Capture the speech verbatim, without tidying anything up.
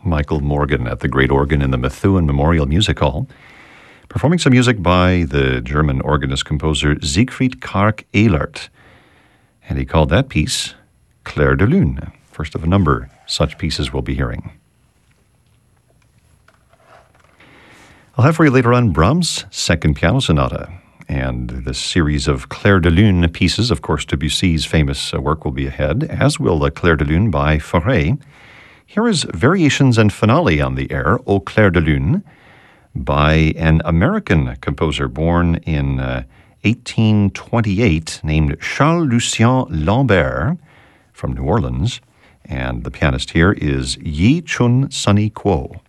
Michael Morgan at the Great Organ in the Methuen Memorial Music Hall, performing some music by the German organist-composer Siegfried Karg-Ehlert. And he called that piece Clair de Lune, first of a number such pieces we'll be hearing. I'll have for you later on Brahms' Second Piano Sonata. And this series of Clair de Lune pieces, of course, Debussy's famous uh, work will be ahead, as will uh, Clair de Lune by Fauré. Here is Variations and Finale on the air, Au Clair de Lune, by an American composer born in uh, eighteen twenty-eight named Charles-Lucien Lambert from New Orleans. And the pianist here is Yi Chun Sunny Kuo.